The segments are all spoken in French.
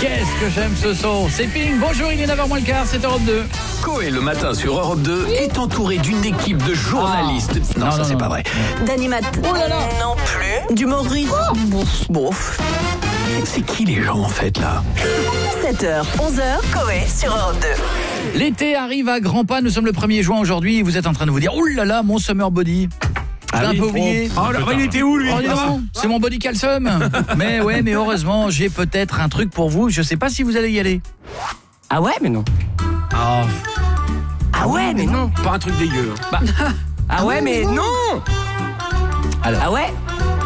Qu'est-ce que j'aime ce son. C'est Pink, bonjour, il est 9h moins le quart, c'est Europe 2. Coé le matin sur Europe 2 est entouré d'une équipe de journalistes. Non, c'est pas vrai. D'animateurs. Oh là là. Non plus. D'humoristes. Bof. C'est qui les gens en fait là? 7h, 11h, Coé sur Europe 2. L'été arrive à grands pas, nous sommes le 1er juin aujourd'hui et vous êtes en train de vous dire, ouh là là, mon summer body. J'ai un peu oublié. Oh là, il était où lui? Oh non, c'est mon body calcium. Mais heureusement, j'ai peut-être un truc pour vous, je sais pas si vous allez y aller. Ah ouais, mais non. Ah ouais, mais non. pas un truc dégueu. Ah ouais, mais non. Alors. Ah ouais.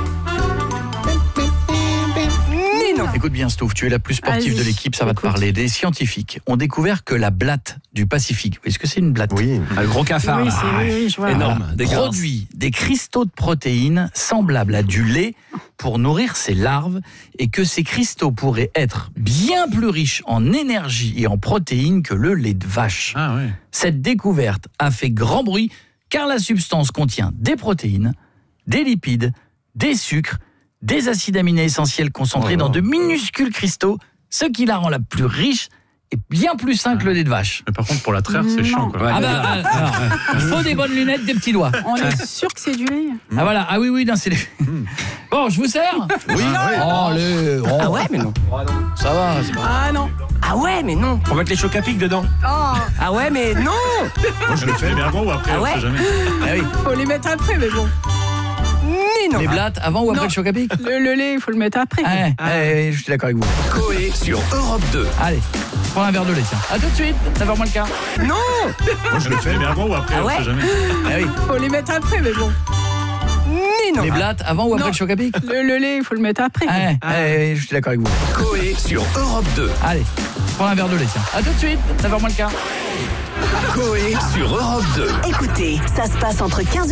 Mais non. Écoute bien Stouff, tu es la plus sportive de l'équipe, ça va te parler. Des scientifiques ont découvert que la blatte du Pacifique, vous voyez ce que c'est une blatte? Oui, le gros cafard. Oui, là. oui, je vois. Énorme. Dégueulasse. Produit des cristaux de protéines semblables à du lait pour nourrir ses larves et que ces cristaux pourraient être bien plus riches en énergie et en protéines que le lait de vache. Ah ouais. Cette découverte a fait grand bruit car la substance contient des protéines, des lipides, des sucres, des acides aminés essentiels concentrés dans de minuscules cristaux, ce qui la rend la plus riche et bien plus sain que le lait de vache. Mais par contre, pour la traire, c'est chiant quoi. Il faut des bonnes lunettes, des petits doigts. On est sûr que c'est du lait. Ah voilà, ah oui, non, c'est... Bon, je vous sers? Oui. Ah ouais, mais non. Ça va, c'est pas... Ah non. Ah ouais, mais non. On va mettre les chocs à pic dedans. Oh, Ah ouais, mais non. Moi je le fais, mais avant ou après, Ah ouais. on sait jamais. Ah oui. faut les mettre après, mais bon. Mais non. Les blattes, avant ou après Non. le choc à pic? Le lait, il faut le mettre après. Je suis d'accord avec vous. Coé sur Europe 2. Allez, prends un verre de lait, tiens. À tout de suite, 9h moins le quart. Non. Moi je le fais, mais avant ou après, Ah on ouais. sait jamais. Ah oui. faut les mettre après, mais bon. Mais non. Les blattes, avant ou après Non. le choc à pic? Le lait, il faut le mettre après. Je suis d'accord avec vous. Coé sur Europe 2. Allez, prends un verre de lait, tiens. À tout de suite, 9h moins le quart. Coé sur Europe 2. Écoutez, ça se passe entre 15h